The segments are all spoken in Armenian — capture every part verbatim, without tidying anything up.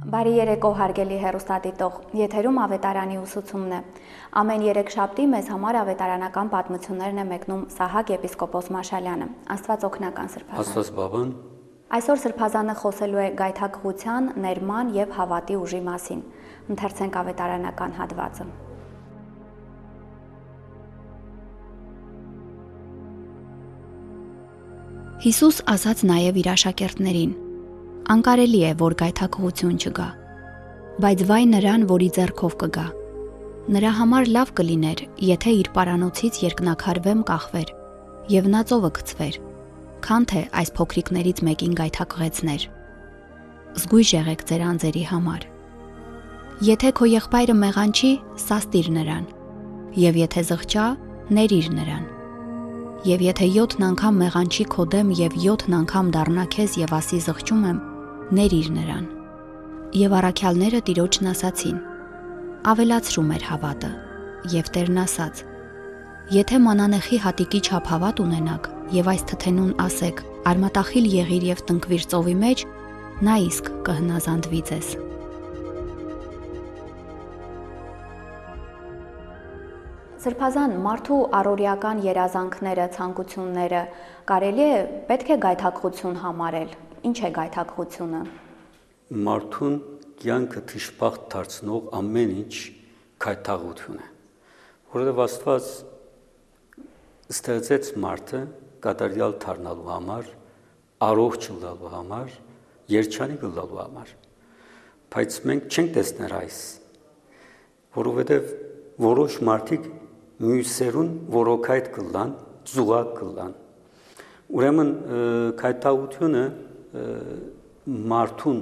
Բարի երեկո հարգելի հեռուստադիտող, եթերում ավետարանի ուսուցումն է։ Ամեն երեքշաբթի մեզ համար ավետարանական պատմություններն է մեկնում Սահակ եպիսկոպոս Մաշալյանը։ Աստված օգնական սրբազան։ Աստված բաբան։ Այսօր սրբազանը խոսելու է գայթակղության, ներման եւ հավատի ուժի մասին։ Ընթերցենք ավետարանական հատվածը։ Հիսուս ասաց նաև իր աշակերտներին. Անկարելի է, որ գայթակղություն չգա, բայց վայ նրան, որի ձեռքով կգա։ Նրա համար լավ կլիներ, եթե իր պարանոցից երկնաքարվեմ կախվեր, եւ նա ծովը գցվեր, քան թե այս փոքրիկներից մեկին գայթակղեցներ։ Զգույշ եղեք ձեր անձերի համար։ Եթե քո եղբայրը մեղանչի, սաստիր նրան, եւ եթե զղջա, ներիր նրան։ Եվ եթե յոթն անգամ մեղանչի քո դեմ եւ յոթն անգամ դառնա քեզ եւ ասի զղջում եմ, ներիր նրան։ Եվ առաքյալները տիրոջն ասացին. ավելացրում էր հավատը, եւ Տերն ասաց. եթե մանանեխի հատիկի չափ հավատ ունենաք եւ այս թթենուն ասեք, արմատախիլ եղիր եւ տնկվիր ծովի մեջ, նա իսկ կհնազանդվի ձեզ։ Սրբազան, մարդու առօրյական երազանքները, ցանկությունները կարելի է պետք է գայթակղություն համարել։ Ինչ է գայթակղությունը։ Մարդուն կյանքը թշպախտ դարձնող ամեն ինչ գայթակղություն է։ Որովհետև Աստված ստեղծեց մարդը կատարյալ դառնալու համար, առողջ լինելու համար, երջանիկ լինելու համար։ Բայց մենք չենք տեսներ այս, որովհետև որոշ մարդիկ մյուսերուն որոքայդ կլան, զուգակ կլան։ Ուրեմն գայթակղությունը մարդուն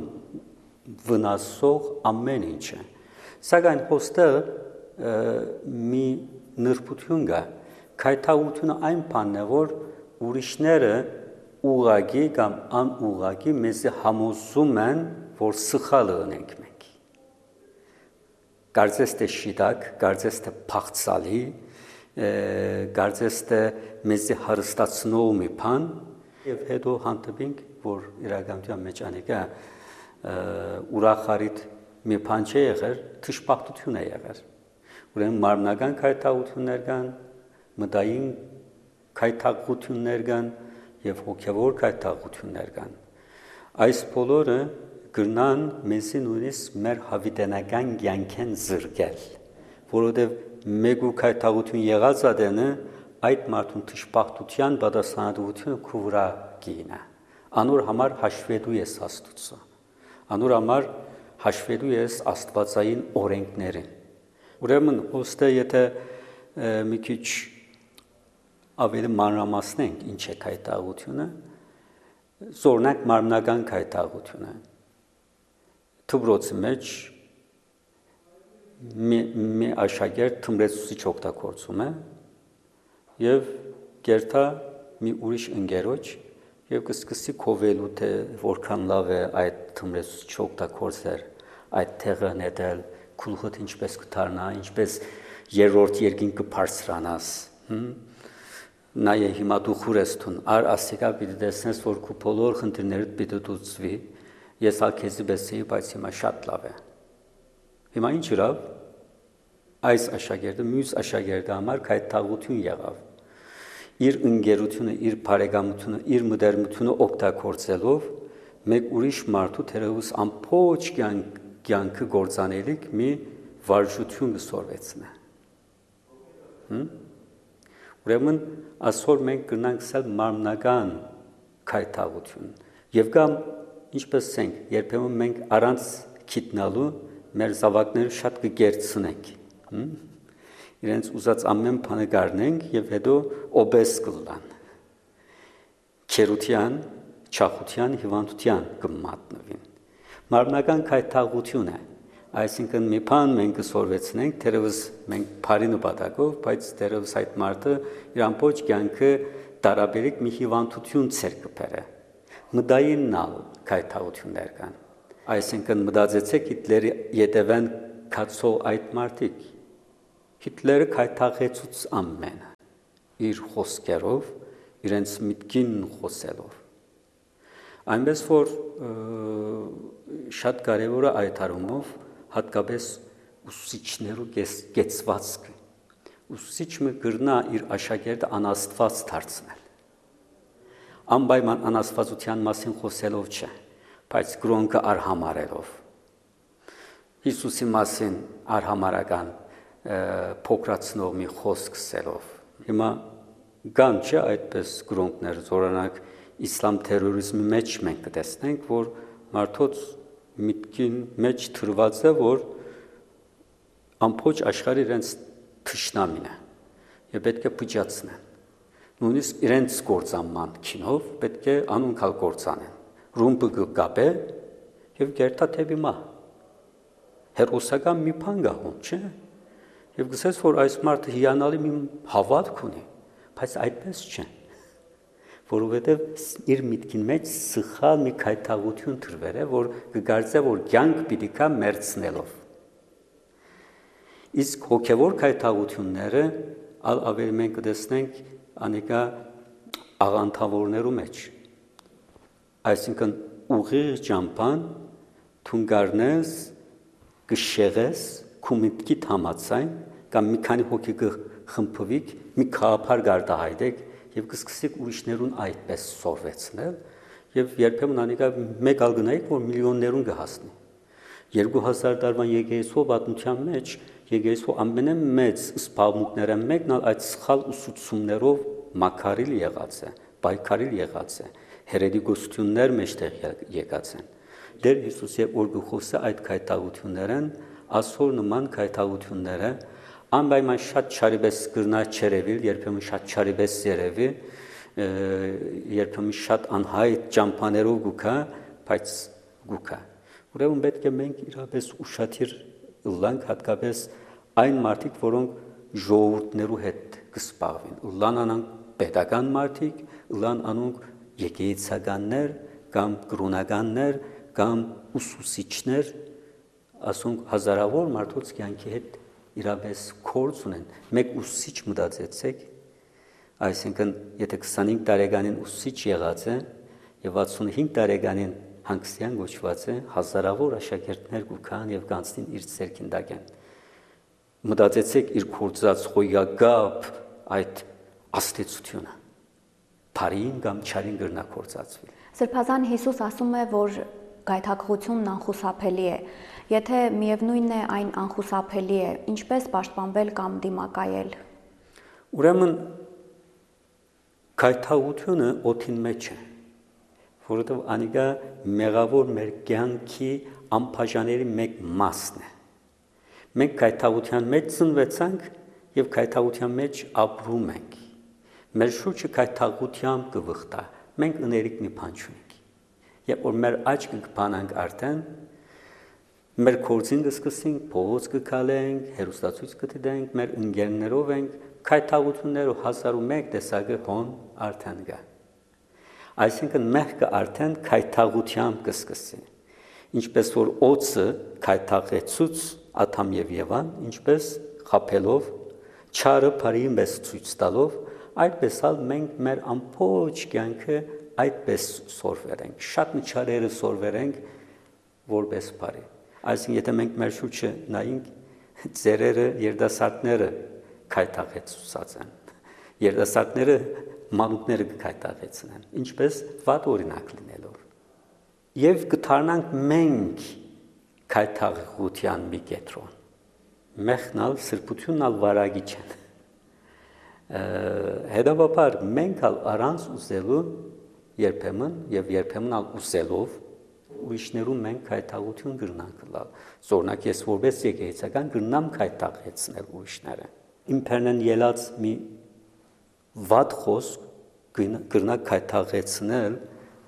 վնասող ամեն ինչ է։ Սակայն հոստեղ մի նրբություն կա։ Գայթակղությունը այն բանն է, որ ուրիշները ուղղակի կամ անուղղակի մեզ համոզում են, որ սխալ ունենք մենք։ Կարծես թե շիտակ, կարծես թե փախցալի, կարծես թե մեզ հարստացնող մի բան, եւ հետո հանդիպենք, որ իրականության մեջ անիկա ուրախարիտ մի բան չի եղել, թշպախտություն է եղել։ Ուրեմն մարմնական գայթակղություններ կան, մտային գայթակղություններ կան եւ հոգեվոր գայթակղություններ կան։ Այս բոլորը գրնան մեզի նույնիսկ մեր հավիտենական կյանքեն զրկել, որովհետև մեկ ու գայթակղություն եղած ադենը այդ մարդուն թշպախտության պատասխանատվությունը քո վրա կինա։ Անոր համար հաշվետու ես Աստծո։ Անոր համար հաշվետու ես աստվածային օրենքներին։ Ուրեմն ոստե եթե մի քիչ ավելի մանրամասնենք ինչ է գայթակղությունը, զորնակ մարմնական գայթակղությունը։ Թուբրոցի մեջ մի աշակերտ թմրեցուցիչ օգտագործում է եւ գերտա մի ուրիշ ընկերոջ եւ կսկսի քովելու թե որքան լավ է այդ թմրեցուցիչ օգտագործել, այդ տեղը նետել, քուլխոտ ինչպես կդառնա, ինչպես երրորդ երկինք կբարձրանաս։ Նայե հիմա դու խուրեստուն, ար ասիկա պիտի տեսնես, որ քո բոլոր խնդիրներդ պիտի դուցվի, ես ալ քեզի բեսեի, բայց հիմա շատ լավ է։ Հիմա ինչ ուրավ, այս աշակերտը մյուս աշակերտի համար գայթակղություն եղավ։ Իր ընկերությունը, իր բարեկամությունը, իր մտերմությունը օգտագործելով մեկ ուրիշ մարդու թերևս ամբողջ կյանքը գործանելիք մի վարժություն կսորվեցնե։ Ուրեմն այսօր մենք կնանք սել մարմնական գայթակղություն եւ կամ ինչպես ենք, երբեմն մենք առանց գիտնալու մեր զավակները շատ կգերցնենք։ Իրենց ուզած ամեն բանը գարնենք եւ հետո օբես կլան։ Քերության, չախության, հիվանդության կմատնվին։ Մարմնական գայթակղություն է, այսինքն մի բան մենք կսորվեցնենք, թերևս մենք բարի նպատակով, բայց թերևս այդ մարդը իր ամբողջ կյանքը տարաբերիկ մի հիվանդություն ցեր կբերե։ Մտայիննալ գայթակղություններ կան։ Այսինքն մտածեցեք Հիտլերի յետևեն կացող այդ մարդիկ։ Հիտլերը գայթակղեցուց ամենը իր խոսքերով, իրենց միտքին խոսելով։ Այնպես որ շատ կարևոր է այդ առումով հատկապես ուսուցիչներու կեցվածքը։ Ուսուցիչը կրնա իր աշակերտը անաստված դարձնել։ Անպայման անաստվածության մասին խոսելով չէ, բայց կրոնքը արհամարելով։ Հիսուսի մասին արհամարական փոքրացնող մի խոսք ասելով։ Հիմա կան չէ այդպես կրոնքներ, օրինակ իսլամ թերորիզմի մեջ մենք կտեսնենք, որ մարդոց միտքին մեջ թրված է, որ ամբողջ աշխարհը իրենց թշնամին է եւ պետք է փճացնեն։ Նույնիսկ իրենց գործանման քինով պետք է անունքալ գործանեն։ Ռումբը կկապե եւ գերտա թեպի մահ։ Հերոսական մի բան գահում, չէ՞։ Եվ գսես, որ այս մարդը հիանալի մի հավատք ունի, բայց այդպես չէ։ Որովհետեւ իր միտքին մեջ սխալ մի քայթաղություն դրվել է, որ կգարձե, որ կյանք պիտի կա մերցնելով։ Իսկ հոգևոր քայթաղությունները ալ ավելի մենք կտեսնենք անիկա աղանթավորներու մեջ։ Այսինքն ուղիղ ճամփան թունգարնես կշեղես քու միտքի համացայն կամ մի քանի հոգի կխմփվիկ մի քաղափար գարտահայտեք եւ կսկսեք ուրիշներուն այդպես սորվեցնել եւ երբեմն անիկա մեկ ալ գնայիք որ միլիոններուն կհասնի։ երկու հազար տարվան եկեղեցու պատմության մեջ եկեղեցու ամենամեծ սպառնալիքները մեկն այդ սխալ ուսուցումներով մակարիլ եղած է, պայքարիլ եղած է, հերետիկություններ մեջտեղ եկած են։ Դեր Հիսուսի օրգուխոսը այդ քայթաղություններն ասոր նման քայթաղությունները անպայման շատ չարիբես կրնա չերևիլ, երբեմն շատ չարիբես երևի, երբեմն շատ անհայտ ճամփաներով գուքա, բայց գուքա։ Ուրեմն պետք է մենք իրապես ուշադիր լանք հատկապես այն մարդիկ, որոնք ժողովուրդներու հետ կսպաղվին։ Լան անանք պետական մարդիկ, լան անոնք եկեղեցականներ կամ կրոնականներ կամ ուսուցիչներ, ասոնք հազարավոր մարդոց կյանքի հետ իրապես կորց ունեն։ Մեկ ուսուցիչ մտածեցեք, այսինքն եթե քսանհինգ տարեկանին ուսուցիչ եղած է եւ վաթսունհինգ տարեկանին հանգստյան գոչված է, հազարավոր աշակերտներ կուքան եւ կանցնին իր ցերքին դակեն։ Մտածեցեք իր կորցած խոյակապ այդ աստեցությունը բարին կամ չարին գրնա կորցածվի։ Սրբազան Հիսուս ասում է, որ գայթակղությունն անխուսափելի է։ Եթե միևնույնն է այն անխուսափելի է, ինչպես պաշտպանվել կամ դիմակայել։ Ուրեմն գայթակղությունը օդին մեջ է, որովհետև անիկա մեղավոր մեր կյանքի անբաժանելի մեկ մասն է։ Մենք գայթակղության մեջ ծնվեցանք եւ գայթակղության մեջ ապրում ենք։ Մեր շուրջը գայթակղությամբ կվխտա։ Մենք ըներիկ մի բան չունենք։ Երբ որ մեր աչքը կփանանք արդեն, մեր կորձին կսկսենք, փողոց կգալենք, հերոստացույց կդիտենք, մեր ընկերներով ենք, գայթակղություններով հազար ու մեկ տեսակը հոն արդեն կա։ Այսինքն մեղքը արդեն գայթակղությամբ կսկսի։ Ինչպես որ օծը գայթակղեցուց Ադամ եւ Եվան, ինչպես խափելով, չարը բարին պես ցույց տալով, այդպես ալ մենք մեր ամբողջ կյանքը այդպես սորվել ենք։ Շատ չարերը սորվել ենք որպես բարի։ Այսինքն եթե մենք մեր շուրջը նայենք, ծերերը, երիտասարդները գայթակղեցուցած են։ Երիտասարդները մանուկները կգայթակղեցնեն, ինչպես վատ օրինակ լինելով։ Եվ կդառնանք մենք գայթակղության մի կետրոն։ Մեղքնալ սրբությունն ալ վարագի չեն։ Հետաբաբար մենք ալ առանց ուզելու երբեմն եւ երբեմն ալ ուզելով ուրիշներուն մենք գայթակղություն կրնանք լալ։ Օրինակ ես որպես եկեղեցական կրնամ գայթակղեցնել ուրիշները։ Իմպերնեն ելած մի վատ խոսք կրնա գայթակղեցնել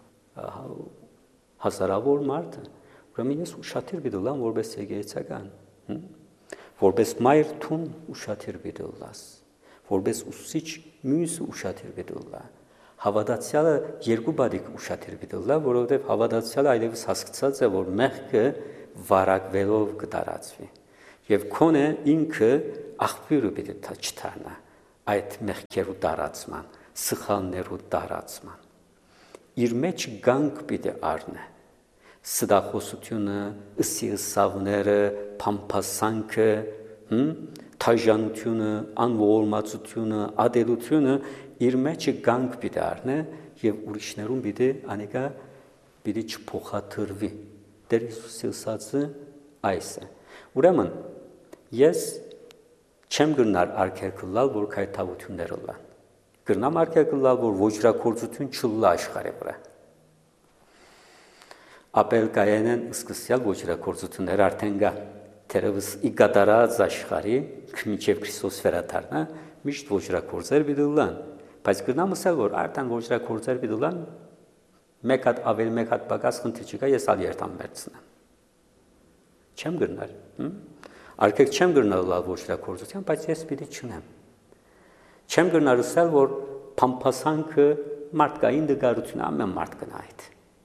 հազարավոր մարդը։ Ուրեմն ես ուշադիր պիտի լամ որպես եկեղեցական, որպես մայր թուն ուշադիր պիտի լաս, որպես ուսուցիչ մյուս ուշադիր պիտի լա։ Հավատացյալը երկու բադիկ ուշադիր պիտի լա, որովհետև հավատացյալը այլևս հասկացած է, որ մեղքը վարակվելով կդարածվի։ Եվ քոնը ինքը աղբյուրը պիտի չդառնա այդ մեղքերու տարածման, սխալներու տարածման։ Իր մեջ գանք պիտի առնե։ սդախոսությունը, ըսիըսավները, փամփասանքը, թաժանությունը, անողորմածությունը, ադելությունը իր մեջը գանք պիտի առնե եւ ուրիշներուն պիտի անիկա պիտի չփոխադրվի։ Տեր Հիսուսի ասածը այս է։ Ուրեմն ես չեմ գնար արգելքլալ, որ քայթավությունները լան։ Գրնամ արգելքլալ, որ ոչրակորձություն չլա աշխարհի վրա։ Ապել կայանեն սկսյալ ոչրակորձություններ արդեն գա։ Թերևս ի գադարած աշխարհի մինչև Քրիստոս վերադառնա միշտ ոչրակորձեր պիտի լան, բայց գրնամ ասել, որ արդեն ոչրակորձեր պիտի լան, մեկ հատ ավելի մեկ հատ պակաս խնդիր չկա, ես ալ երթամ վերցնեմ։ Չեմ գրնալ, արգելք չեմ գրնալ լալ ոչրակորձության, բայց ես պիտի չունեմ։ Չեմ գրնալ ասել, որ փամփասանքը մարդկային դգարությունը ամեն մարդ կնա այդ։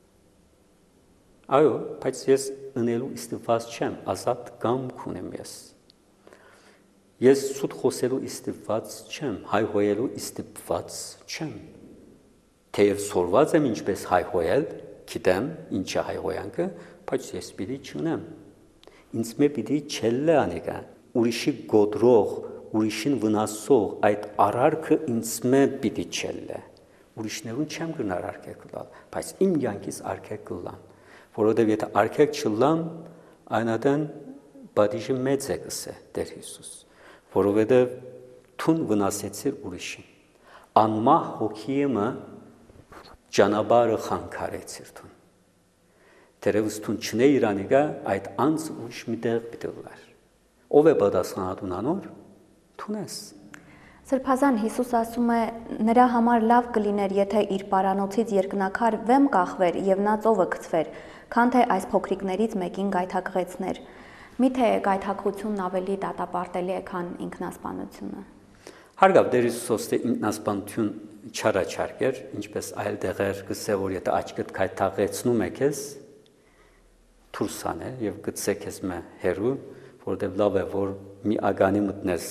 Այո, բայց ես ընելու իստիպված չեմ, ազատ կամք ունեմ ես։ Ես սուտ խոսելու իստիպված չեմ, հայհոյելու իստիպված չեմ։ Թեև սորված եմ ինչպես հայհոյել, գիտեմ ինչ է հայհոյանքը, բայց ես պիտի չունեմ։ Ինձ մե պիտի չելլե անիկա, ուրիշի գոդրող, ուրիշին վնասող այդ արարքը ինձ մե պիտի չելլե։ Ուրիշներուն չեմ գնար արգելք լալ, բայց իմ յանքից արգելք լան, որովհետև եթե արգելք չլամ, այնադեն բադիժը մեծ է գսե Տեր Հիսուս, որովհետև թուն վնասեցիր ուրիշին, անմահ հոգիեմը ճանապարհը խանգարեցիր թուն, թերևս թուն չնե իրանիգա այդ անձ ուրիշ մի տեղ պիտի լար, ով է պատասխանատուն անոր, թունես։ Սրբազան Հիսուս ասում է, նրա համար լավ կլիներ, եթե իր պարանոցից երկնակար վեմ կախվեր և նա ծովը գցվեր, քան թե այս փոքրիկներից մեկին գայթակղեցներ։ Միթե գայթակղությունն ավելի դատապարտելի է, քան ինքնասպանությունը։ Հարգավ Տեր Հիսուսը ինքնասպանություն չառաջարկեր, ինչպես այլ դեղեր գսե, որ եթե աչքդ գայթակղեցնում է քեզ, դուրս անե եւ գցե քեզ մե հերու, որովհետեւ լավ է, որ մի ագանի մտնես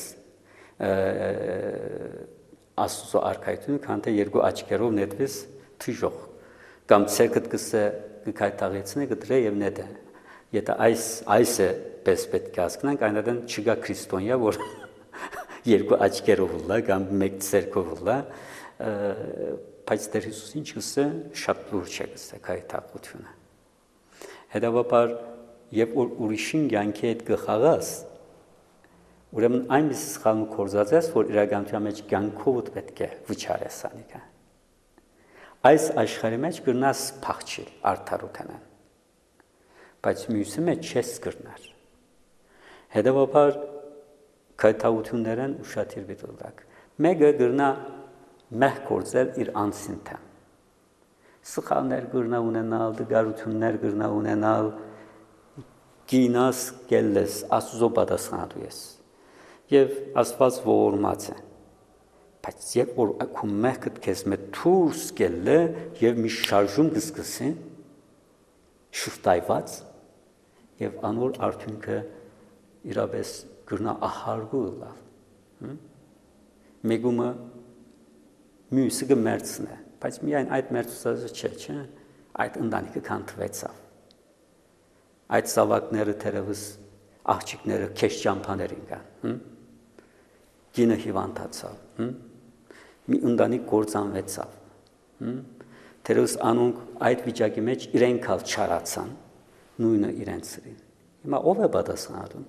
Աստծո արքայությունը, քան թե երկու աչքերով նետվես թիժող, կամ ցերկդ գսե գայթակղեցնե գդրե եւ նետե։ Եթե այս այս է պես պետք է ասկնանք, այնադեն չգա քրիստոնյա, որ երկու աչքերով լա կամ մեկ ցերկով լա, բայց Տեր Հիսուսը ինչ գսե շատ լուրջ է գսե գայթակղությունը։ Հետևաբար երբ որ ուրիշին յանքի հետ գխաղաս, ուրեմն այնպես սխալն կորզած ես, որ իրականության մեջ կյանքով պետք է վճարես անիկա։ Այս աշխարհի մեջ կրնաս փախչել արդարութենան, բայց մյուսի մեջ չես կրնար։ Հետևաբար գայթակղություններն ուշադիր դիտելակ։ Մեկը կրնա մեղ կորզել իր անձին թեմ։ Սխալներ կրնա ունենալ, դգարություններ կրնա ունենալ, գինաս կելես, Աստծո պատասխանատու ես։ Եվ Աստված ողորմած է, բայց երբ որ քո մեղքդ քեզ մե դուրս գելը եւ մի շարժում կսկսի շուտայված եւ անոր արդյունքը իրապես գրնա ահարգու լավ։ Մեգումը մյուսը կմերցնե, բայց միայն այդ մերցուցածը չէ, չէ, այդ ընտանիքը քանթվեցավ։ Այդ սավակները թերևս աղջիկները քեշ ճամփաներին կան, գինը հիվանդացավ, մի ընտանիք կործանվեցավ, թերևս անոնք այդ վիճակի մեջ իրենք ալ չարացան, նույնը իրենց սրին։ Հիմա ով է պատասխանատուն։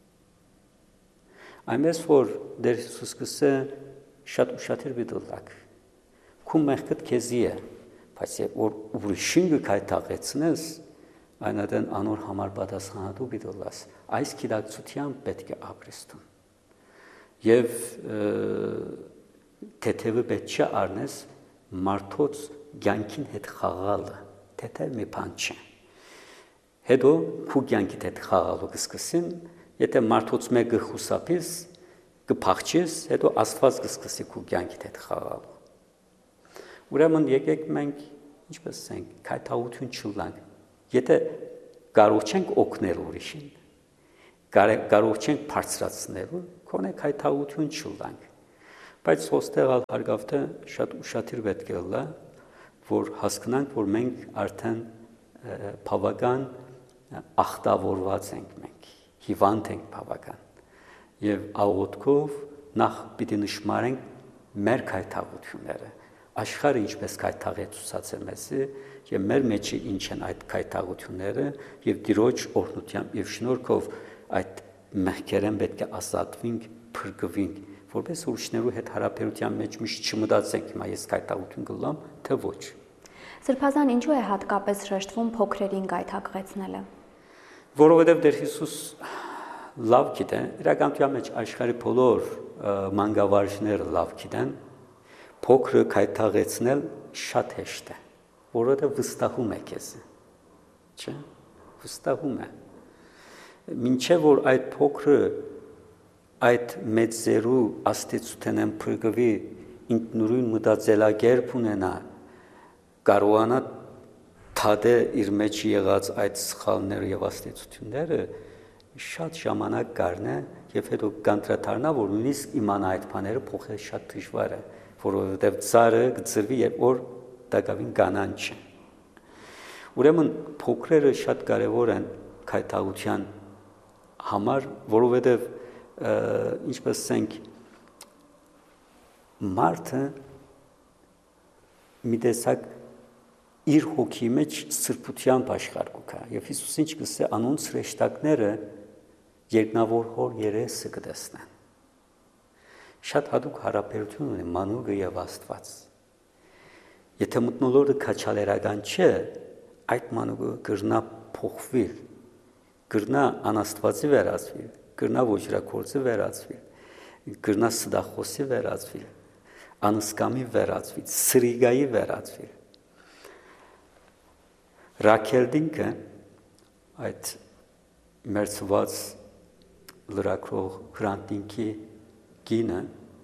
Այնպես որ Տեր Հիսուս կսե շատ ուշադիր դիտելակ։ Քո մեղքդ քեզի է, բայց որ ուրիշին գայթակղեցնես, այնադեն անոր համար պատասխանատու դիտելաս։ Այս գիտակցությամբ պետք է ապրես դու։ Եվ թեթևը պետք չէ առնես մարդոց կյանքին հետ խաղալը, թեթև մի բան չէ։ Հետո քու կյանքիդ հետ խաղալու կսկսին, եթե մարդոց մեկը խուսափես, կփախչես, հետո Աստված կսկսի քու կյանքիդ հետ խաղալու։ Ուրեմն եկեք մենք ինչպես ասենք, գայթակղություն չլանք։ Եթե կարող չենք օգնել ուրիշին, կարող չենք բարձրացնելու, քոնե գայթակղություն չլանք։ Բայց ոստեղ հարգավտը շատ ուշադիր պետք է լա, որ հասկանանք, որ մենք արդեն բավական ախտավորված ենք մենք, հիվանդ ենք բավական, եւ աղոթքով նախ պիտի նշмарենք մեր քայթաղությունները, աշխարհը ինչպես քայթաղեցուցած է մեզի, եւ մեր մեջի ինչ են այդ քայթաղությունները, եւ Տիրոջ օրհնությամբ եւ շնորհքով այդ մեղքերեն պետք է ազատվենք, փրկվենք, որպես ուրիշներու հետ հարաբերության մեջ միշտ չմտածենք, հիմա ես քայթաղություն կլամ, թե ոչ։ Սրբազան ինչու է հատկապես շեշտվում փոքրերին գայթակղեցնելը։ Որովհետև Տեր Հիսուս լավ գիտե, իրականության մեջ աշխարհի բոլոր մանկավարժները լավ գիտեն, փոքրը քայթաղեցնել շատ հեշտ է, որովհետև վստահում է քեզ, չէ՞, վստահում է։ Մինչև որ այդ փոքրը այդ մեծերու աստեցութենեն փրկվի, ինքնուրույն մտածելակերպ ունենա, կարողանա թադե իր մեջ եղած այդ սխալները եւ աստեցությունները, շատ ժամանակ կառնե եւ հետո կանտրադառնա, որ նույնիսկ իմանա այդ բաները փոխել շատ դժվար է, որովհետեւ ծառը գծրվի երբ որ դակավին կանանչ է։ Ուրեմն փոքրերը շատ կարեւոր են քայթաղության համար, որովհետեւ ինչպես ասենք մարդը մի տեսակ իր հոգի մեջ սրբությամբ աշխարհ կա եւ Հիսուսը ինչ կսե անոնց հրեշտակները երկնավոր հոր երեսը կտեսնեն շատ հատուկ հարաբերություն ունի մանուկը եւ Աստված եթե մտնոլորտը քաչալերական չէ այդ մանուկը կրնա փոխվել կրնա անաստվածի վերածվել կրնա ոչրակորձի վերածվել կրնա սդախոսի վերածվել անսկամի վերածվել սրիգայի վերածվել Ռաքելդինքը այդ մերձված լրակրող Հրանտինքի կինը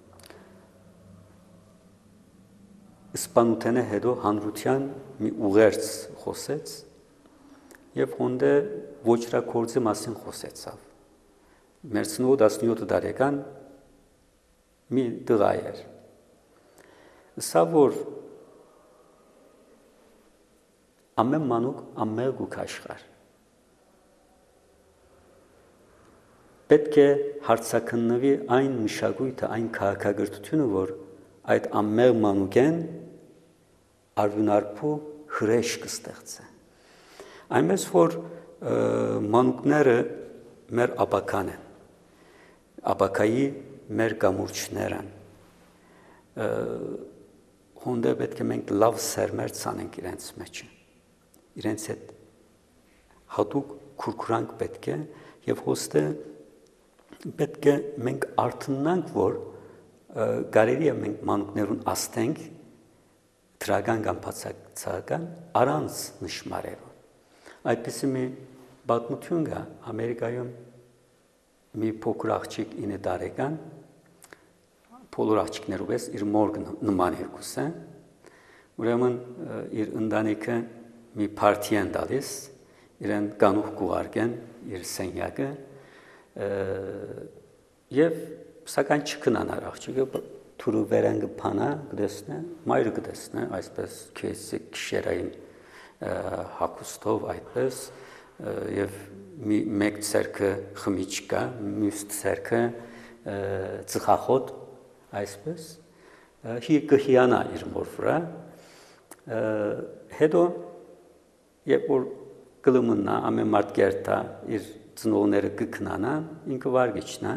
Իսպանութենը հետո հանրության մի ուղերձ խոսեց եւ հոնդե ոչրակորձի մասին խոսեցավ Մերձնու տասնյոթ տարեկան մի տղա էր սա որ ամեն մանուկ ամեն գուք աշխարհ պետք է հարցակննվի այն մշակույթը այն քաղաքագրությունը որ այդ ամեն մանուկեն արյունարփու հրեշ կստեղծե այնպես որ մանուկները մեր աբական են աբակայի մեր գամուրջներ են հոնդե պետք է մենք լավ սերմեր ցանենք իրենց մեջ իրենց հետ հատուկ քուրքուրանք պետք է եւ հոստը պետք է մենք արթնանանք որ կարելի է մենք մանուկներուն աստենք դրական կամ բացակցական առանց նշмарելու այդպիսի մի պատմություն կա ամերիկայում մի փոքր աղջիկ ինը տարեկան բոլոր աղջիկներով էս իր մոր նման երկուս է ուրեմն իր ընտանիքը մի պարտի են տալիս իրեն կանուխ կուղարկեն իր սենյակը եւ սակայն չքնանար աղջիկը թուրու վերան կփանա կդեսնե մայրը կդեսնե այսպես քեսի քշերային հակուստով այդպես եւ մի մեկ ցերկը խմիչկա մյուս ցերկը ծխախոտ այսպես հիկը հիանա իր մոր վրա հետո երբ որ գլումնա ամեն մարդ կերտա իր ծնողները կքնանա ինքը վարգիչնա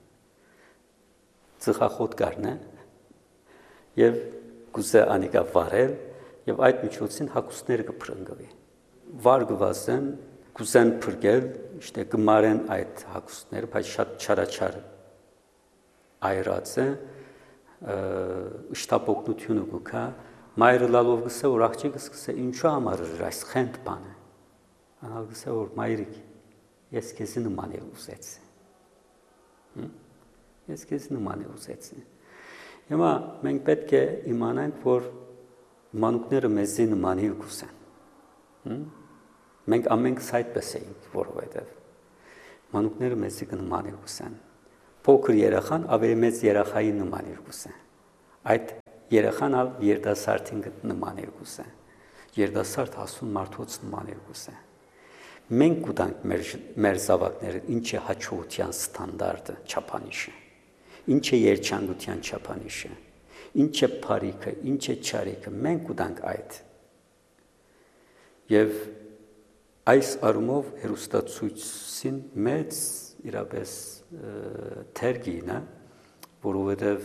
ծխախոտ կառնե եւ գուզե անիկա վարել եւ այդ միջոցին հակուստները կփրկվի վարգվածեն գուզեն փրկել իշտե կմարեն այդ հակուստները բայց շատ չարաչար այրած է իշտապօգնությունը կուքա մայրը լալով գսե որ աղջիկը սկսե ինչու համար այս խենթ բան է անալ գսե որ մայրիկ ես քեզ նման եմ ուզեցի ես քեզ նման եմ ուզեցի հիմա մենք պետք է իմանանք որ մանուկները մեզի նման են կուսեն մենք ամենքս այդպես էինք որովհետև մանուկները մեզի նման են կուսեն փոքր երախան ավելի մեծ երախայի նման երկուս է այդ երախան ալ երիտասարդին նման երկուս է երդասարդ հասուն մարդոց նման երկուսը։ Մենք ուտանք մեր մեր զավակները ինչ է հաջողության ստանդարտը, չափանիշը, ինչ է երջանկության չափանիշը, ինչ է բարիքը, ինչ է չարիքը, մենք ուտանք այդ։ Եվ այս առումով հերոստացույցին մեծ իրապես թերգին է, որովհետև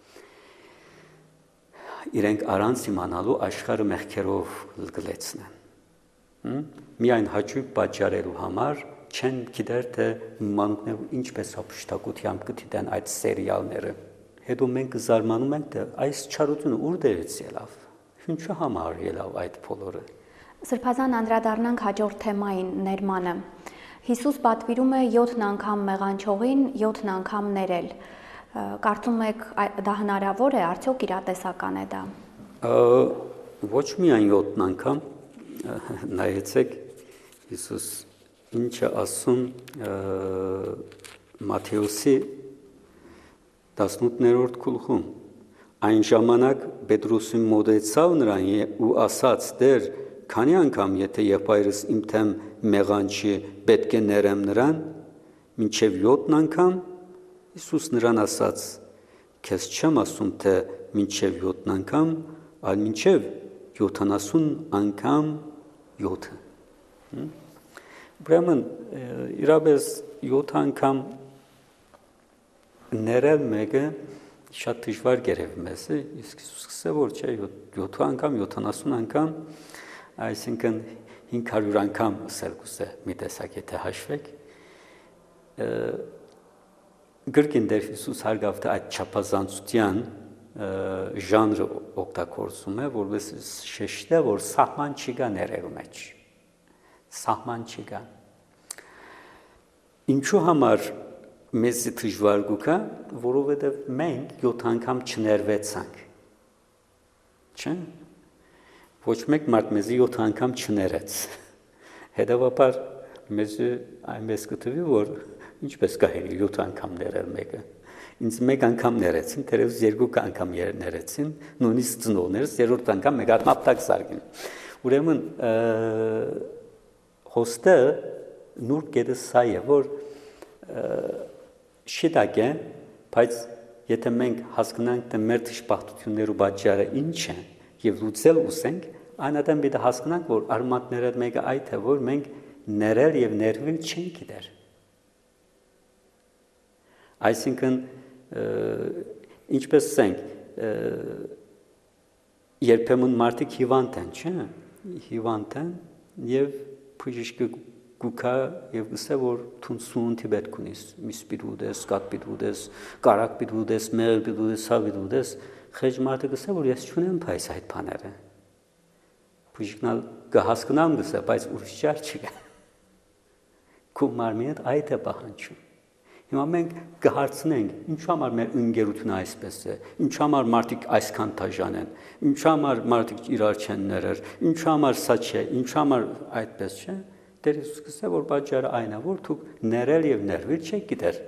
իրենք առանց իմանալու աշխարհը մեղքերով գլեցնեն։ Միայն հաճույք պատճառելու համար չեն գիտեր թե մանուկները ինչպես ապշտակությամբ կդիտեն այդ սերիալները։ Հետո մենք զարմանում ենք թե այս չարությունը ուր դերից ելավ։ Ինչու համար ելավ այդ բոլորը։ Սրբազան անդրադառնանք հաջորդ թեմային ներմանը։ Հիսուս պատվիրում է յոթ անգամ մեղանչողին յոթ անգամ ներել։ Կարծում եք դա հնարավոր է, արդյոք իրատեսական է դա։ Ոչ միայն յոթ անգամ, նայեցեք Հիսուս ինչ է ասում Մատթեոսի տասնութերորդ գլխում։ Այն ժամանակ Պետրոսին մոտեցավ նրան ու ասաց. «Տեր, քանի անգամ եթե եղբայրս իմ թեմ մեղանչի, պետք է ներեմ նրան, մինչև յոթ անգամ»։ Հիսուս նրան ասաց. «Քեզ չեմ ասում թե մինչև յոթ անգամ, այլ մինչև յոթանասուն անգամ յոթը»։ Ուրեմն իրապես յոթ անգամ ներել մեկը շատ դժվար գերեվ մեզ է, իսկ Հիսուս ասել որ չէ յոթ անգամ, յոթանասուն անգամ, այսինքն հինգ հարյուր անգամ ասել կուզե մի տեսակ եթե հաշվեք։ Գրքին Տեր Հիսուս հարգավտ այդ չափազանցության ժանրը օգտագործում է, որովհետեւ շեշտել որ սահման չկա ներելու մեջ։ Սահման չկա։ Ինչու համար մեզ դժվար գուկա, որովհետեւ մենք յոթ անգամ չներվեցանք։ Չէ՞։ Ոչ մեկ մարդ մեզ յոթ անգամ չներեց։ Հետևաբար մեզ այնպես կթվի որ ինչպես կարելի յոթ անգամ ներել մեկը։ Ինձ մեկ անգամ ներեցին, թերևս երկու անգամ ներեցին, նույնիսկ ծնողներս երրորդ անգամ մեկ հատ մապտակ զարգին։ Ուրեմն հոստը նուրբ գետը սա է, որ շիտակ է, բայց եթե մենք հասկանանք թե մեր դժբախտություններու պատճառը ինչ է եւ լուծել ուսենք, այնադեմ պիտի հասկանանք, որ արմատները մեկը այդ է, որ մենք ներել եւ ներվել չենք գիտեր։ Այսինքն ինչպես ասենք երբեմն մարդիկ հիվանդ են, չէ՞, հիվանդ են եւ բժիշկը գուքա եւ ասե որ թուն սունտի պետք ունիս, միս պիտուդես, կատ պիտուդես, կարակ պիտուդես, մեղ պիտուդես, սա պիտուդես, խեջ մարդը գսե որ ես չունեմ փայս այդ բաները։ Բժիշկն կհասկանամ գսե, բայց ուրիշ չար չկա։ Քո մարմինդ այդ է պահանջում։ Հիմա մենք կհարցնենք, ինչու համար մեր ընկերությունը այսպես է, ինչու համար մարդիկ այսքան դաժան են, ինչու համար մարդիկ իրար չեն ներեր, ինչու համար սա չէ, ինչու համար այդպես չէ։ Տեր Հիսուս ասել որ պատճառը այն է, որ դուք ներել եւ ներվել չեք գիտեր։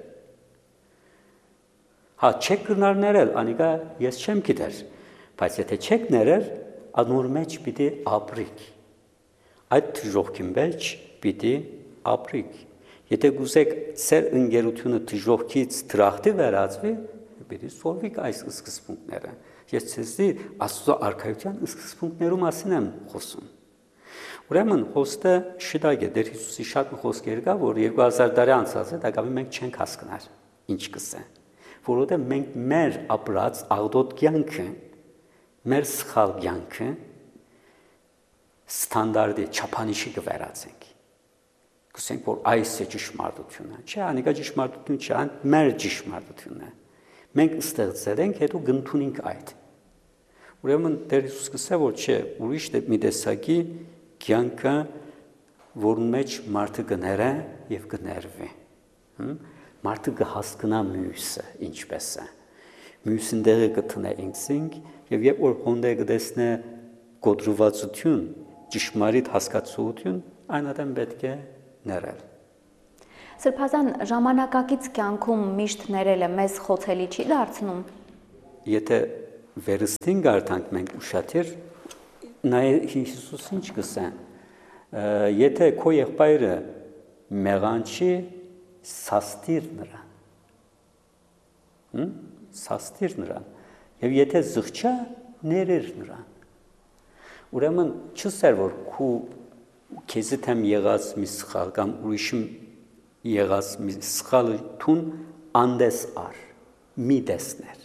Հա չեք գնար ներել, անիկա ես չեմ գիտեր, բայց եթե չեք ներել, անոր մեջ պիտի ապրիք։ Այդ ժողքին մեջ պիտի ապրիք։ Եթե գուզեք ծեր ընկերությունը դժողքից դրախտի վերածվի, պիտի սովիկ այս սկզբունքները։ Ես ցեզի Աստծո արքայության սկզբունքներու մասին եմ խոսում։ Ուրեմն հոստը շտակ է, Տեր Հիսուսի շատ խոսքեր կա, որ երկու հազար տարի անցած է, դակավի մենք չենք հասկանալ, ինչ կսե։ Որովհետև մենք մեր ապրած աղդոտ կյանքը, մեր սխալ կյանքը ստանդարտի չափանիշի կվերածենք։ Կսենք որ այս է ճշմարտությունը, չէ, անիկա ճշմարտություն չէ, այն մեր ճշմարտությունն է։ Մենք ստեղծել ենք, հետո գտնունենք այդ։ Ուրեմն Տեր Հիսուս կսե որ չէ, ուրիշ մի տեսակի կյանքը, որն մեջ մարդը կներե եւ կներվի։ Մարդը կհասկանա մյուսը ինչպես է։ Մյուսին դերը կտնե ինքսինք եւ երբ որ հոնդե կտեսնե կոտրվածություն, ճշմարիտ հասկացություն, այնադեմ պետք է ներել։ Սրբազան ժամանակակից կյանքում միշտ ներելը մեզ խոցելի չի դարձնում։ Եթե վերստին գարտանք մենք ուշադիր Նա Հիսուսը ինչ կսեն, եթե քո եղբայրը մեղանչի, սաստիր նրան, սաստիր նրան, և եթե զղջա, ներիր նրան, ուրեմն չսեր, որ քու քեզիդ եմ եղած մի սխալ, կամ ուրիշում եղած մի սխալը թուն անդես ար, մի դեսներ,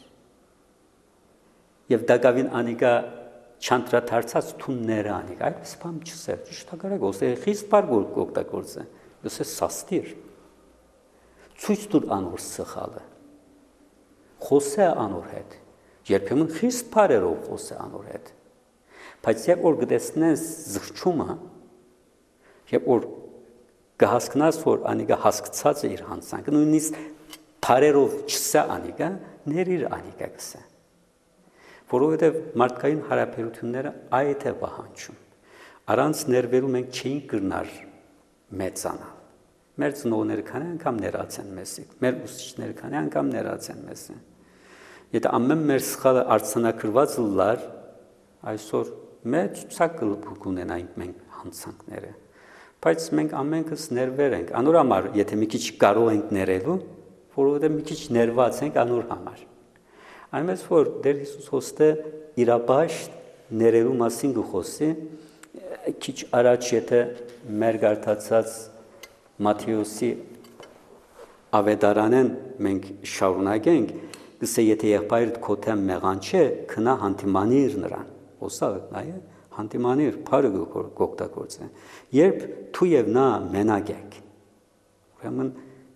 և դակավին անիկա չանդրադարձած թունները անիկա, այդպես բամ չսեր, ճիշտակարակ, ոսե խիստ բար օգտագործ է, ոսե սաստիր, ցույց տուր անոր սխալը, խոսե անոր հետ, երբեմն խիստ բարերով խոսե անոր հետ, բայց երբ որ գտեսնես զղջումը, երբ որ կհասկնաս, որ անիկա հասկացած է իր հանցանքը, նույնիսկ բարերով չսա անիկա, ներիր անիկա կսե, որովհետև մարդկային հարաբերությունները այդ է պահանջում, առանց ներվելու մենք չէինք կրնար մեծանալ, մեր ծնողները քանի անգամ ներած են մեզի, մեր ուսուցիչները քանի անգամ ներած են մեզի, եթե ամեն մեր սխալը արձանագրված լար, այսօր մեծ ցակ կունենայինք մենք հանցանքները, բայց մենք ամենքս ներվեր ենք, անոր համար, եթե մի քիչ կարող ենք ներելու, որովհետև մի քիչ ներված ենք անոր համար, այնպես որ Տեր Հիսուս հոստը իրապաշտ ներելու մասին գխոսի, քիչ առաջ եթե մեր գարտացած Մատթեոսի ավետարանեն մենք շարունակենք, գսե եթե եղբայրդ քո դեմ մեղանչե, քնա հանդիմանիր նրան, ոսա նայե հանդիմանիր, բարը կօգտագործե, երբ դու և նա մենակ եք, ուրեմն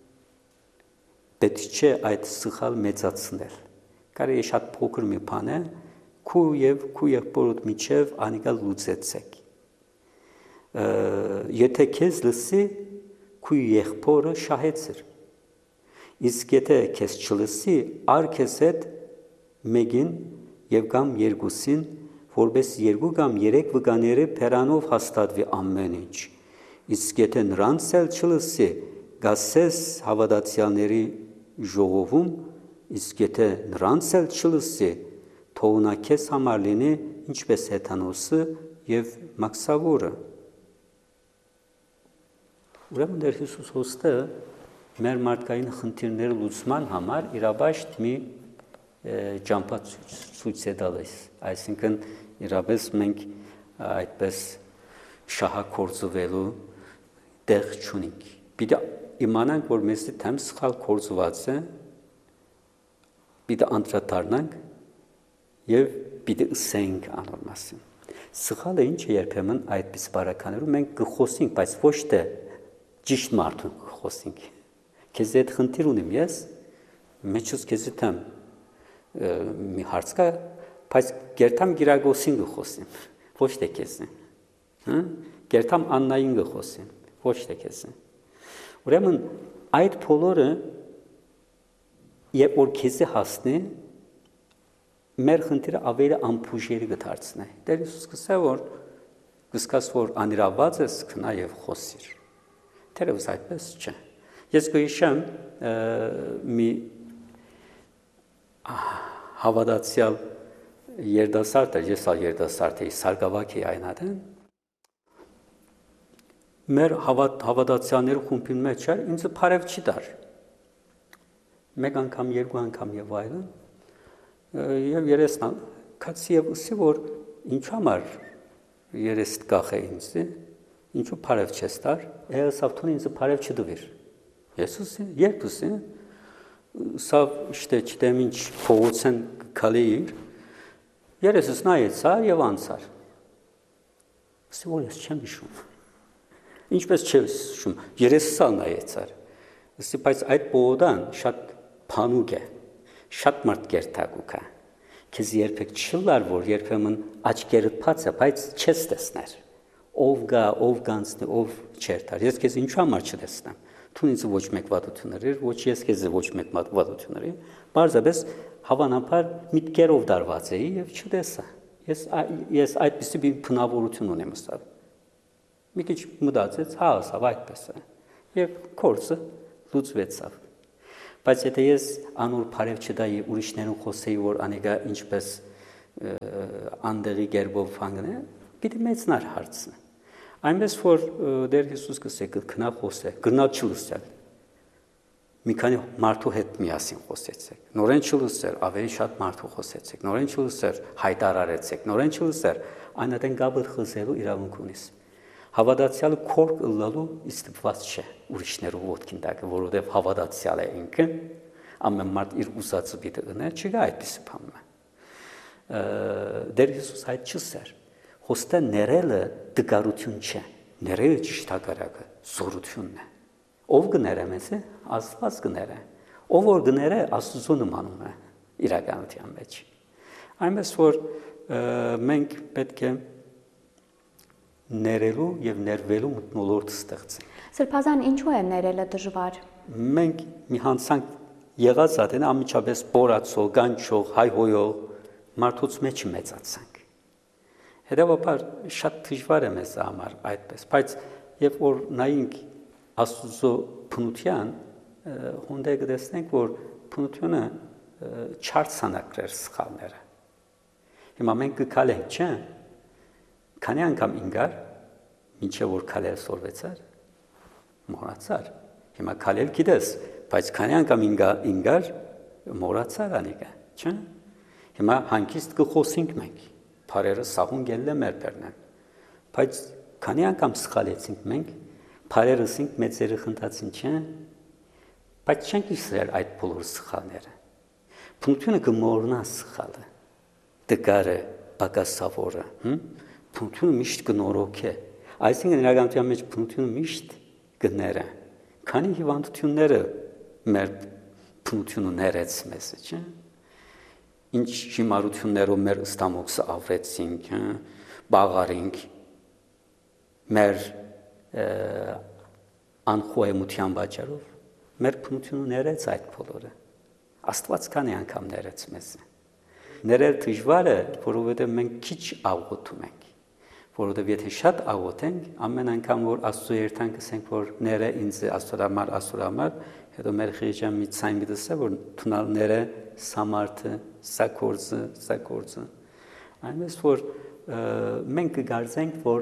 պետք չէ այդ սխալ մեծացնել, կարելի է շատ փոքր մի բան է, քու և քու եղբորդ միջև անիկա լուծեցեք, եթե քեզ լսի, քու եղբորը շահեցիր, իսկ եթե քեզ չլսի, առ քեզ հետ մեկին և կամ երկուսին, որպես երկու կամ երեք վկաները բերանով հաստատվի ամեն ինչ, իսկ եթե նրանց էլ չլսի, գասես հավատացյալների ժողովում, իսկ եթե նրանց էլ չլսի, թող նա քեզ համար լինի ինչպես հեթանոսը և մաքսավորը, ուրեմն Տեր Հիսուս հոստը մեր մարդկային խնդիրները լուծման համար իրավաշտ մի ճամփա ցույց է տալիս, այսինքն իրապես մենք այդպես շահագործվելու տեղ չունենք, պիտի իմանանք, որ մեզի դեմ սխալ գործված է, պիտի անդրադառնանք և պիտի ըսենք անոր մասին, սխալը ինչ է երբեմն այդպես բարականերում մենք կխոսենք, բայց ոչ թե ճիշտ մարդուն կխոսենք, քեզ հետ խնդիր ունիմ ես, մեջս քեզ դեմ մի հարց կա, բայց գերտամ Գիրագոսին կխոսեմ, ոչ թե քեզին, գերտամ Աննային կխոսեմ, ոչ թե քեզին, ուրեմն այդ բոլորը երբ որ քեզի հասնի, մեր խնդիրը ավելի անբուժելի կդարձնի, Տեր Հիսուս կսե որ կսկաս որ անիրաված ես քնա և խոսիր, թերևս այդպես չէ, ես կհիշեմ մի հավատացյալ երդասարդ է, ես ալ երդասարդ էի, Սարգսակի այնադեն, մեր հավատացյալների խումբի մեջ էր, ինձ բարև չի տար, մեկ անգամ, երկու անգամ և այլն, և երեսն կացի և ուսի, որ ինչ համար երեստ կախ է ինձի, ինչու բարև չես տար, էլսավթուն ինձ բարև չդվիր, ես ուսի, երբ ուսի, սավ իշտե չտեմ ինչ փողոցեն կալի իր, երեսս նայեցար և անցար, ուսի որ ես չեմ իշում, ինչպես չեմ իշում, երեսս ալ նայեցար, ուսի բայց այդ պողոդան շատ փանուկ է, շատ մարդ գերտագուկ է, քեզ երբեք չլար, որ երբեմն աչքերդ բաց է, բայց չես տեսներ, ով գա, ով գանցնի, ով չերտար, ես քեզ ինչու համար չտեսնեմ, թուն ինձ ոչ մեկ վատություններ էր, ոչ ես քեզ ոչ մեկ վատություններ էր, պարզապես հավանաբար միտքերով դարված էի և չտեսա, ես, ես այդպիսի մի բնավորություն ունեմ ըստավ, մի քիչ մտածեց, հա ասավ այդպես է, և կորցը լուծվեցավ, բայց եթե ես անոր բարև չտայի ուրիշներուն խոսեի, որ անիկա ինչպես անդեղի գերբով հանգն է, Գիտի մեծնար հարցը։ Այնպես որ Տեր Հիսուս կսե կնա խոսե, գնալ չլսել։ Մի քանի մարդու հետ միասին խոսեցեք։ Նորեն չլսեր, ավելի շատ մարդու խոսեցեք։ Նորեն չլսեր, հայտարարեցեք։ Նորեն չլսեր, այնատեն գաբը խզելու իրավունք ունիս։ Հավատացյալը քոր ըլլալու իստված չէ ուրիշներու ոտքին տակ, որովհետև հավատացյալ է ինքը, ամեն մարդ իր ուզածը պիտի ունի, չկա այդպիսի բան։ Տեր Հիսուս այդ չսեր։ Խոստը ներելը դգարություն չէ, ներելը ճիշտակարակը զորությունն է։ Ով գները մեզ է, Աստված գները, ով որ գները Աստծո նմանում է իրականության մեջ։ Այնպես որ մենք պետք է ներելու եւ ներվելու մթնոլորտ ստեղծենք։ Սրբազան ինչու է ներելը դժվար։ Մենք մի հանցանք եղած ատեն ամիջապես բորացող, գանչող, հայհոյող մարդուց մեջ մեծացանք։ Հետևաբար շատ դժվար է մեզ համար այդպես, բայց երբ որ նայենք Աստծո փնության, հոնդե կտեսնենք, որ փնությունը չարցանակրեր սխալները։ Հիմա մենք կքալենք, չէ՞։ Քանի անգամ ինգար, մինչև որ քալել սորվեցար, մոռացար։ Հիմա քալել գիտես, բայց քանի անգամ ինգար, մոռացար անիկա, չէ՞։ Հիմա հանկիստ կխոսենք մենք, բարերը սահուն գելլե մեր բերնեն, բայց քանի անգամ սխալեցինք մենք, բարերըսինք մեծերը խնդացին չէ, բայց չենք իսրել այդ բոլոր սխալները։ Փնությունը կմոռնա սխալը, դգարը, բակասավորը, փնությունը միշտ կնորոք է, այսինքն իրականության մեջ փնությունը միշտ կները, քանի հիվանդությունները մեր փնությունը ներեց մեզ, չէ։ Ինչ հիմարություններով մեր ստամոքսը ավրեցինք, բաղարինք, մեր անխոհեմության պատճառով, մեր փնությունը ներեց այդ բոլորը։ Աստված քանի անգամ ներեց մեզ։ Ներել դժվար է, որովհետև մենք քիչ աղոթում ենք, որովհետև եթե շատ աղոթենք, ամեն անգամ որ Աստծո երթանք ասենք, որ ները ինձ Աստծոհամար, Աստծոհամար, հետո մեր խիղճան մի ցայն գտեսը, որ թունալ ները սամարթը, սա կորձը, սա կորձը։ Այնպես որ մենք կգարձենք, որ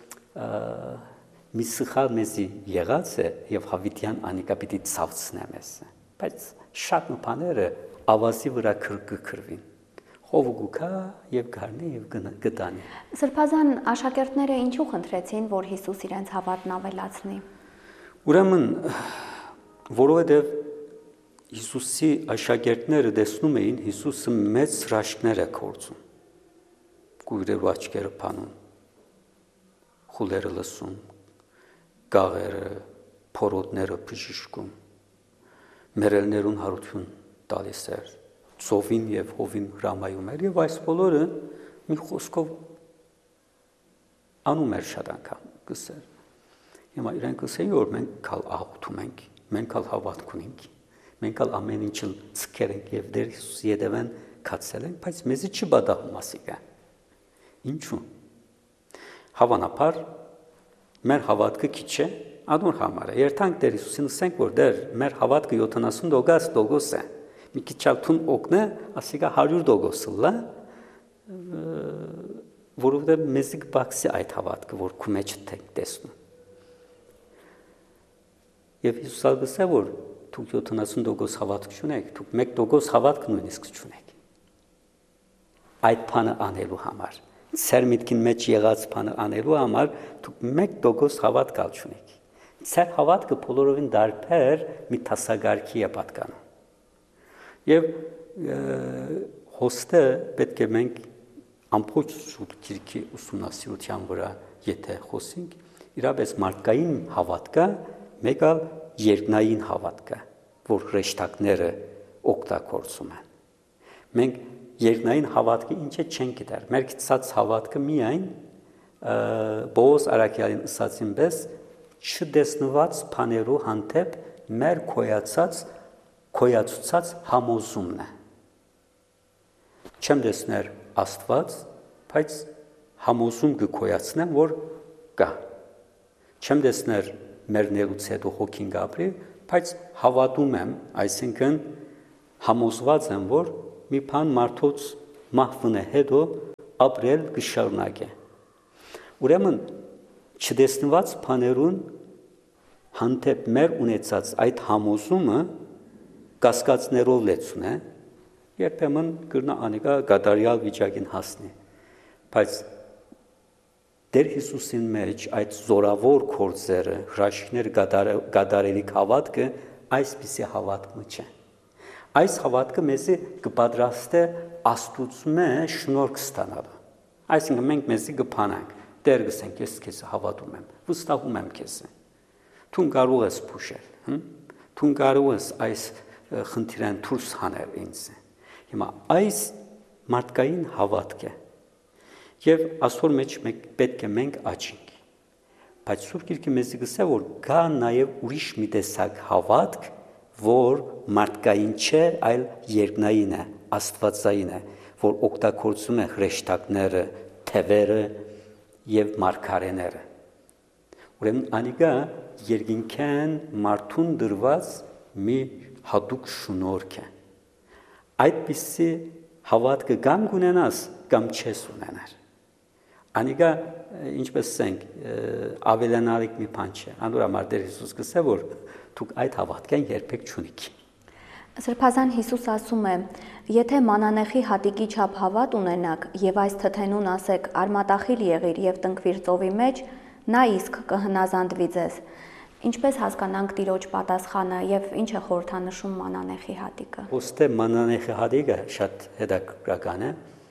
մի սխալ մեզի եղած է եւ հավիտյան անիկա պիտի ցավցնե մեզ, բայց շատ բաները ավազի վրա կրկրվին։ Խով գուքա եւ գարնի եւ գտանի։ Սրբազան աշակերտները ինչու խնդրեցին, որ Հիսուս իրենց հավատն ավելացնի։ Ուրեմն որովհետեւ Հիսուսի աշակերտները տեսնում էին Հիսուսը մեծ հրաշքներ է կործում։ Գույրերը աչքերը փանում, խուլերը լսում, գաղերը, փորոտները բժշկում, մերելներուն հարություն տալիս էր, ծովին եւ հովին հրամայում էր եւ այս բոլորը մի խոսքով անում էր շատ անգամ գսեր։ Հիմա իրենք ասեին, որ մենք կալ աղոթում ենք, մենք կալ հավատք ունենք, մենք կալ ամեն ինչը ցկեր ենք եւ Տեր Հիսուսի ետևեն կացել ենք, բայց մեզի չբադահում ասիկա։ Ինչու՞։ Հավանաբար մեր հավատքը քիչ է, ադոր համար է։ Երթանք Տեր Հիսուսին ասենք, որ Տեր, մեր հավատքը յոթանասուն տոկոս է։ Մի քիչ ալթուն օգնե, ասիկա հարյուր տոկոս լա, որովհետև մեզի կբացի այդ հավատքը, որ քու մեջ ենք տեսնում։ Եվ Հիսուսը ասել, որ դուք յոթանասուն տոկոս հավատք չունեք, դուք մեկ տոկոս հավատք նույնիսկ չունեք։ Այդ բանը անելու համար, ծեր միտքին մեջ եղած բանը անելու համար դուք մեկ տոկոս հավատք ալ չունեք։ Ծեր հավատքը բոլորովին դարբեր մի տասագարքի է պատկանում։ Եվ հոստը պետք է մենք ամբողջ սուրբ Գիրքի ուսումնասիրության վրա եթե խոսենք, իրապես մարդկային հավատքը մեկ այլ երկնային հավատքը, որ հրեշտակները օգտագործում են։ Մենք երկնային հավատքը ինչ է չենք գիտեր։ Մեր գիտած հավատքը միայն Պողոս Արաքյալին ասացին պես չդեսնված բաներու հանդեպ մեր քոյացած քոյացուցած համոզումն է։ Չեմ տեսներ Աստված, բայց համոզում կքոյացնեմ, որ կա։ Չեմ տեսներ մեր ներուց հետո հոգին գաբրի, բայց հավատում եմ, այսինքն համոզված եմ, որ մի բան մարդոց մահվնե հետո ապրել կշարունակե։ Ուրեմն չդեսնված բաներուն հանդեպ մեր ունեցած այդ համոզումը կասկածներով լեցուն է, երբեմն կրնա անիկա գադարյալ վիճակին հասնի, բայց Տեր Հիսուսին մեջ այդ զորավոր կորձերը, հրաշքներ գադարելիք հավատքը այսպիսի հավատքը չէ։ Այս հավատքը մեզի կպատրաստե Աստուծմե շնորհք ստանալը։ Այսինքն մենք մեզի կփանանք, Տեր գսենք, ես քեզ հավատում եմ, վստահում եմ քեզ։ Դու կարող ես փուշել, դու կարող ես այս խնդիրան դուրս հանել ինձ։ Հիմա այս մարդկային հավատքը Եվ ասոր մեջ պետք է մենք աչենք, բայց Սուրբ Գիրքը մեզի գսե, որ կա նաև ուրիշ մի տեսակ հավատք, որ մարդկային չէ, այլ երկնային է, աստվածային է, որ օգտագործում է հրեշտակները, թևերը և մարգարեները։ Ուրեմն անիկա երկինքեն մարդուն դրված մի հատուկ շնորհք է։ Այդպիսի հավատքը կամ կունենաս, կամ չես ունենար։ Անիկա ինչպես ասենք ավելանալիք մի բան չէ։ Անոր համար Տեր Հիսուս գսե, որ դուք այդ հավատքեն երբեք չունիք։ Սրբազան Հիսուս ասում է. եթե մանանեխի հատիկի չափ հավատ ունենաք եւ այս թթենուն ասեք արմատախիլ եղիր եւ տնկվիր ծովի մեջ, նա իսկ կհնազանդվի ձեզ։ Ինչպես հասկանանք Տիրոջ պատասխանը եւ ինչ է խորհրդանշում մանանեխի հատիկը։ Ոստե մանանեխի հատիկը շատ հետաքրքրական է։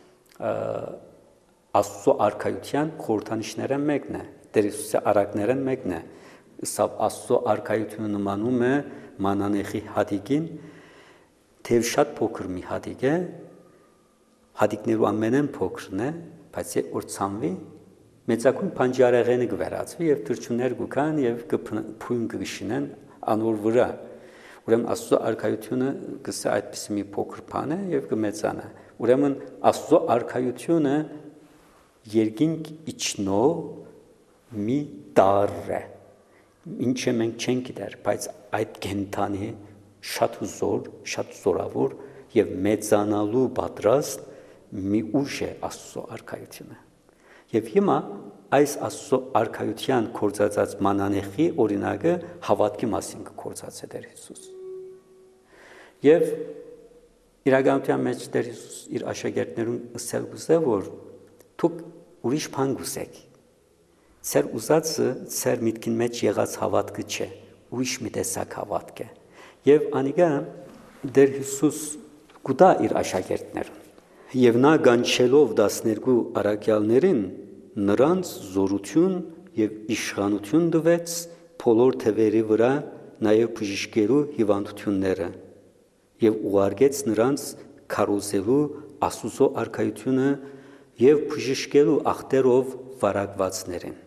Աստծո արքայության խորհրդանիշները մեկն է, Տեր Հիսուսի արակներն մեկն է, սա Աստծո արքայությունը նմանում է մանանեխի հատիկին, թեև շատ փոքր մի հատիկ է, հատիկներու ամենեն փոքրն է, բայց երբ որ ցանվի, մեծակուն բանջարեղենը կվերածվի եւ թրջուններ կգան եւ կփույն կգշինեն անոր վրա։ Ուրեմն Աստծո արքայությունը գսե այդպես մի փոքր բան է եւ կմեծանա։ Ուրեմն Աստծո արքայությունը երկինք իջնող մի տար է, ինչը մենք չենք գիտեր, բայց այդ կենդանի շատ զոր, շատ զորավոր եւ մեծանալու պատրաստ մի ուժ է Աստծո արքայությունը։ Եվ հիմա այս Աստծո արքայության կործածած մանանեխի օրինակը հավատքի մասին կործածե Տեր Հիսուս։ Եվ իրականության մեջ Տեր Հիսուս իր աշակերտներուն ասել գուզե, որ դուք ուրիշ բան գուսեք։ Ձեր ուզածը ձեր միտքին մեջ եղած հավատքը չէ, ուրիշ մի տեսակ հավատք է։ Եվ անիկա Տեր Հիսուս գուտա իր աշակերտներուն։ Եվ նա գանչելով տասներկու առաքյալներին նրանց զորություն եւ իշխանություն տվեց բոլոր թևերի վրա, նաեւ բժշկելու հիվանդությունները, եւ ուղարկեց նրանց քարոզելու Աստծո արքայությունը եւ բժշկելու ախտերով վարակվածներին։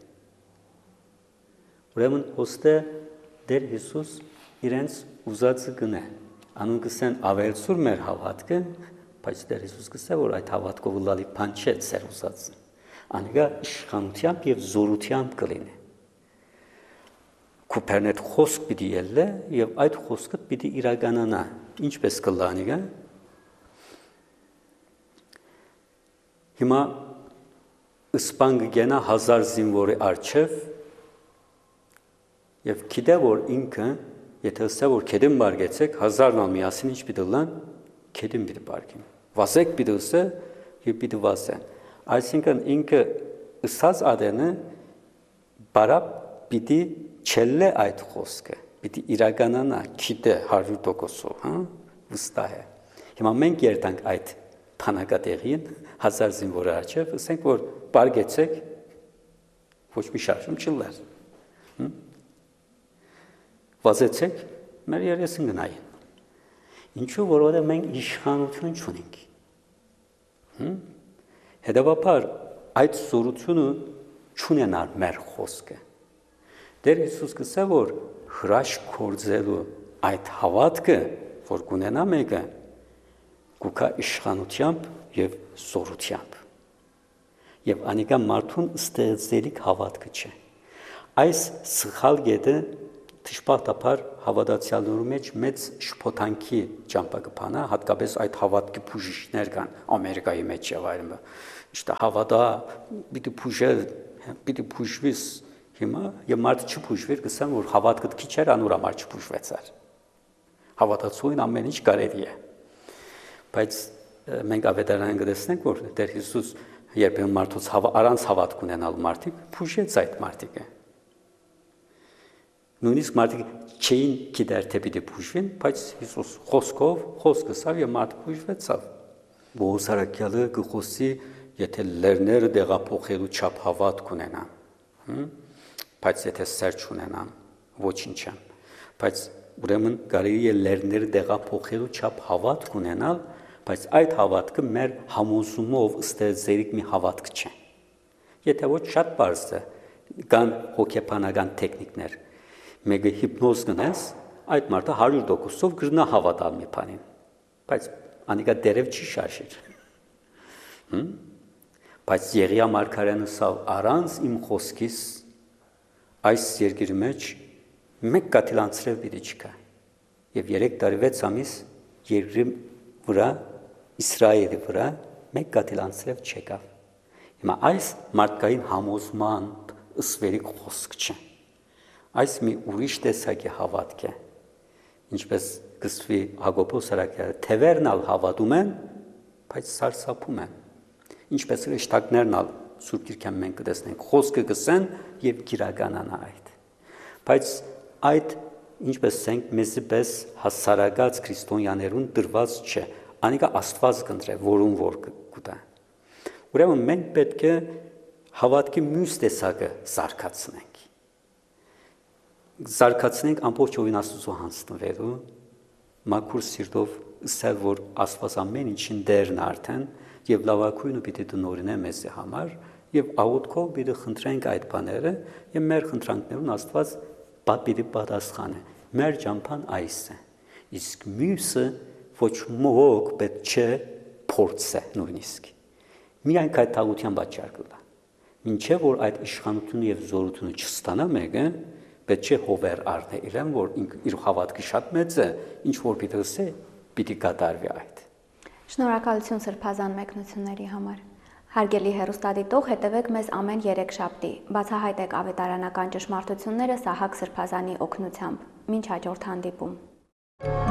Ուրեմն ոստե Տեր Հիսուս իրենց ուզածը գնե։ Անուն կսեն ավելցուր մեր հավատքը, բայց Տեր Հիսուս կսե, որ այդ հավատքով լալի բան չէ ծեր ուզածը։ Անիկա իշխանությամբ եւ զորությամբ կլինի։ Կուպերնետ խոսք պիտի ելլե եւ այդ խոսքը պիտի իրականանա։ Ինչպես կլա անիկա։ Հիմա ըսպանգը գենա հազար զինվորի արջև եւ գիտե որ ինքը եթե ասա որ քեդին բարգեցեք հազարն ալ միասին ինչ պիտի լան քեդին պիտի բարգին վասեք պիտի ասա եւ պիտի վասեն այսինքն ինքը ըսած ադենը բարա պիտի չելլե այդ խոսքը պիտի իրականանա գիտե հարյուր տոկոսով հա վստահ է հիմա մենք երտանք այդ փանակատեղին հազար զինվորի արջև ասենք որ բարգեցեք ոչ մի շարժում չլար վազեցեք մեր երեսին գնային ինչու որովհետև մենք իշխանություն չունենք հետևաբար այդ զորությունը չունենար մեր խոսքը Տեր Հիսուս կսա որ հրաշք կործելու այդ հավատքը որ կունենա մեկը կուքա իշխանությամբ եւ զորությամբ եւ անիկա մարդուն ստեղծելիք հավատքը չէ այս սխալ գետը Տիշպատապար հավատացյալներու մեջ մեծ շփոթանքի ճամփա կփանա, հատկապես այդ հավատքի բուժիչներ կան Ամերիկայի մեջ եւ այլն։ Իշտա հավատա պիտի բուժել պիտի փուժվես հիմա, եւ մարդը չփուժվեր, գսան որ հավատքդ քիչ էր, անոր համար չփուժվեցար։ Հավատացողին ամեն ինչ կարելի է։ Բայց մենք ավետարանին գտեսնենք, որ Տեր Հիսուս երբեմն մարդուց առանց հավատք ունենալ մարդիկ փուժեց այդ մարդիկը։ Նույնիսկ մարդիկ չէին գիտեր թե պիտի փուժվեն, բայց Հիսուս խոսքով խոսք ասավ եւ մարդը փուժվեցավ։ Բոհոս Արաքյալը գխոսի, եթե լերները դեղափոխելու չափ հավատք ունենան, բայց եթե սեր չունենան, ոչինչ չեն։ Բայց ուրեմն կարելի է լերները դեղափոխելու չափ հավատք ունենալ, բայց այդ հավատքը մեր համոզումով ստեղծերիկ մի հավատք չէ։ Եթե ոչ շատ բարձ է, կան հոգեբանական տեխնիկներ, մեկը հիպնոզ գնես, այդ մարդը հարյուր տոկոսով կգնա հավատալ մի բանին, բայց անիկա դերև չի շարժիր։ Բայց Եղիա մարգարեանը սա առանց իմ խոսքից այս երկրի մեջ մեկ կաթիլանցրև պիտի չկա։ Եվ երեք տարի վեց ամիս երկրի վրա Իսրայելի վրա մեկ կաթիլանցրև չեկավ։ Հիմա այս մարդկային համոզման ըսվերիկ խոսք չէ։ Այս մի ուրիշ տեսակի հավատք է, ինչպես գսվի Հակոբոս Արաքյալը, թևերն ալ հավատում են, բայց սարսափում են, ինչպես հրեշտակներն ալ Սուրբ Գիրքան մենք կտեսնենք, խոսքը գսեն եւ գիրականանա այդ։ Բայց այդ ինչպես ասենք, մեզի պես հասարակած քրիստոնյաներուն դրված չէ, անիկա Աստված կընտրե, որում որ կուտա։ Ուրեմն մենք պետք է հավատքի մյուս տեսակը զարգացնենք։ Զարգացնենք ամբողջովին Աստծո հանձնվելու, մաքուր սիրտով ասել, որ Աստված ամեն ինչին դերն արդեն եւ լավակույնը պիտի տնօրինե մեզի համար եւ աղոթքով պիտի խնդրենք այդ բաները եւ մեր խնդրանքներուն Աստված պիտի պատասխանե։ Մեր ճամփան այս է։ Իսկ մյուսը ոչ մոհոք պետք չէ փորձը նույնիսկ։ Միայն այդ թաղության պատճառ կլա։ Մինչև որ այդ իշխանությունը եւ զորությունը չստանա մեկը, պետք չէ հովեր առնե իրեն, որ իր հավատքը շատ մեծ է, ինչ որ պիտի ասե, պիտի կատարվի այդ։ Շնորհակալություն սրբազան մեկնությունների համար։ Հարգելի հեռուստադիտող, հետևեք մեզ ամեն երեքշաբթի։ Բացահայտեք ավետարանական ճշմարտությունները Սահակ Սրբազանի օգնությամբ։ Մինչ հաջորդ հանդիպում։